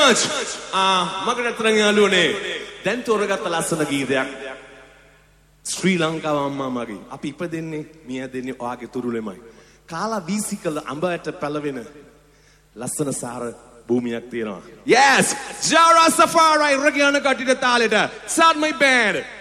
much. මකට තරංග යාළුවනේ. දැන් තෝරගත්ත ලස්සන ගීතයක්. ශ්‍රී ලංකාව අම්මා මගේ. අපි ඉපදෙන්නේ මිය දෙන්නේ ඔයාගේ තුරුලෙමයි. කාලා වීසි කළ අඹයට පැලවෙන ලස්සන සාර භූමියක් තියෙනවා. Yes! Jara Safari, Reggae කටිට තාලෙට. Start my band.